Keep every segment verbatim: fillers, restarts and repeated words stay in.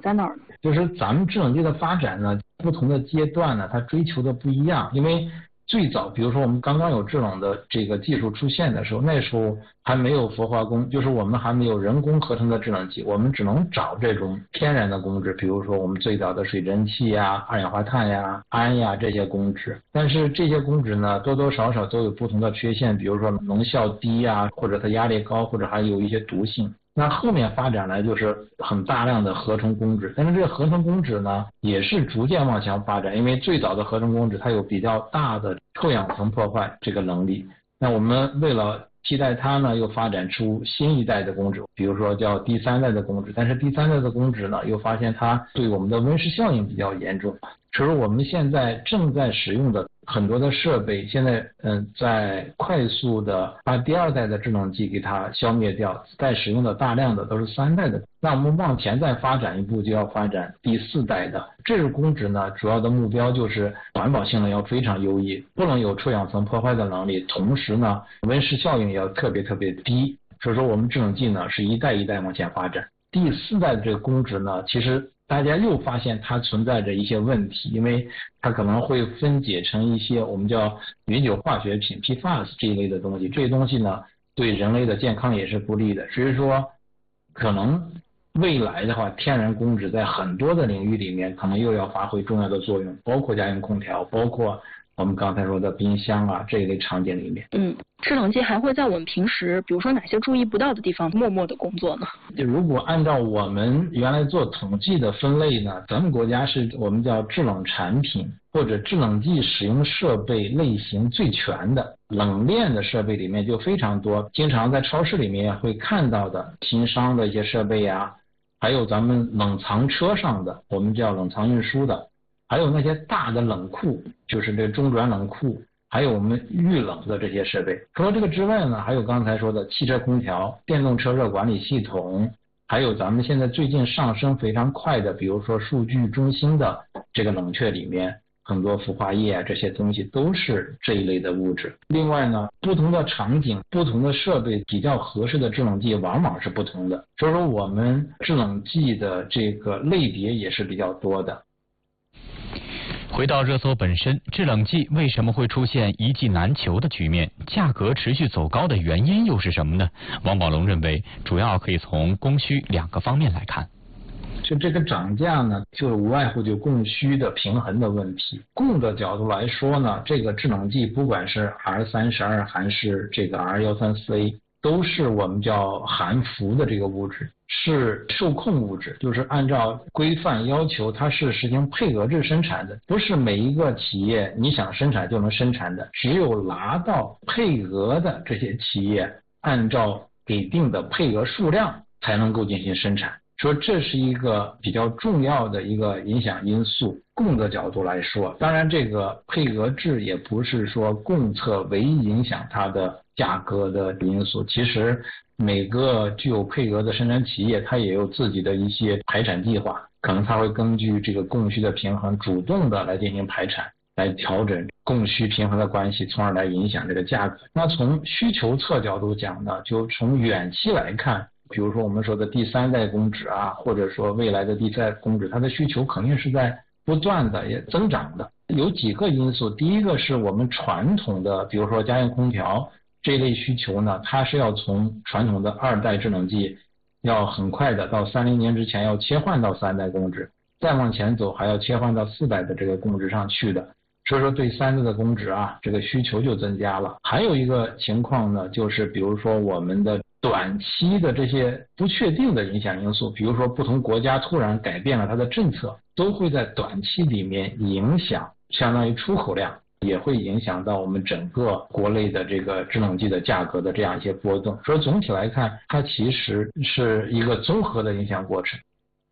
在哪儿呢？ 就是咱们制冷剂的发展呢，不同的阶段呢，它追求的不一样。因为最早，比如说我们刚刚有制冷的这个技术出现的时候，那时候还没有氟化工，就是我们还没有人工合成的制冷剂，我们只能找这种天然的工质，比如说我们最早的水蒸气呀、二氧化碳呀、氨呀这些工质。但是这些工质呢，多多少少都有不同的缺陷，比如说能效低呀，或者它压力高，或者还有一些毒性。那后面发展来就是很大量的合成工质，但是这个合成工质呢也是逐渐往前发展，因为最早的合成工质它有比较大的臭氧层破坏这个能力。那我们为了替代它呢，又发展出新一代的工质，比如说叫第三代的工质，但是第三代的工质呢，又发现它对我们的温室效应比较严重。所以我们现在正在使用的很多的设备，现在嗯在快速的把第二代的制冷剂给它消灭掉，在使用的大量的都是三代的。那我们往前再发展一步，就要发展第四代的。这个工质呢，主要的目标就是环保性能要非常优异，不能有臭氧层破坏的能力，同时呢温室效应要特别特别低。所以说我们制冷剂呢是一代一代往前发展。第四代的这个工质呢，其实大家又发现它存在着一些问题，因为它可能会分解成一些我们叫永久化学品 P F A S 这一类的东西，这些东西呢对人类的健康也是不利的。所以说可能未来的话，天然工质在很多的领域里面可能又要发挥重要的作用，包括家用空调，包括我们刚才说的冰箱啊这一类场景里面。 嗯，制冷剂还会在我们平时比如说哪些注意不到的地方默默的工作呢？ 就如果按照我们原来做统计的分类呢，咱们国家是我们叫制冷产品或者制冷剂使用设备类型最全的。冷链的设备里面就非常多，经常在超市里面会看到的新商的一些设备呀，还有咱们冷藏车上的我们叫冷藏运输的，还有那些大的冷库，就是这中转冷库，还有我们预冷的这些设备。除了这个之外呢，还有刚才说的汽车空调、电动车热管理系统，还有咱们现在最近上升非常快的，比如说数据中心的这个冷却里面，很多氟化液啊这些东西都是这一类的物质。另外呢，不同的场景、不同的设备比较合适的制冷剂往往是不同的，所以说我们制冷剂的这个类别也是比较多的。 回到热搜本身，制冷剂为什么会出现一剂难求的局面？价格持续走高的原因又是什么呢？王宝龙认为，主要可以从供需两个方面来看。 就这个涨价呢，就无外乎就供需的平衡的问题。供的角度来说呢，这个制冷剂不管是 R 三十二 还是这个 R 一三四 A， 都是我们叫含氟的这个物质，是受控物质，就是按照规范要求它是实行配额制生产的，不是每一个企业你想生产就能生产的，只有拿到配额的这些企业按照给定的配额数量才能够进行生产。说这是一个比较重要的一个影响因素。供的角度来说，当然这个配额制也不是说供测唯一影响它的价格的因素，其实每个具有配额的生产企业它也有自己的一些排产计划，可能它会根据这个供需的平衡主动的来进行排产，来调整供需平衡的关系，从而来影响这个价格。那从需求侧角度讲呢，就从远期来看，比如说我们说的第三代工质啊，或者说未来的第四代工质，它的需求肯定是在不断的也增长的。有几个因素，第一个是我们传统的比如说家用空调这一类需求呢，它是要从传统的二代制冷剂要很快的到三零年之前要切换到三代工质，再往前走还要切换到四代的这个工质上去的。所以说对三代的工质啊，这个需求就增加了。还有一个情况呢，就是比如说我们的短期的这些不确定的影响因素，比如说不同国家突然改变了它的政策，都会在短期里面影响相当于出口量，也会影响到我们整个国内的这个制冷剂的价格的这样一些波动。所以总体来看，它其实是一个综合的影响过程。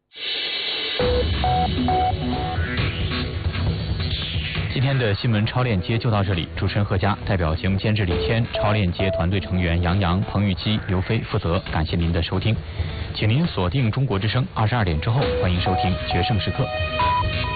今天的新闻超链接就到这里，主持人贺佳，代表节目监制李谦，超链接团队成员杨洋、彭玉基、刘飞负责。感谢您的收听，请您锁定中国之声二十二点之后，欢迎收听《决胜时刻》。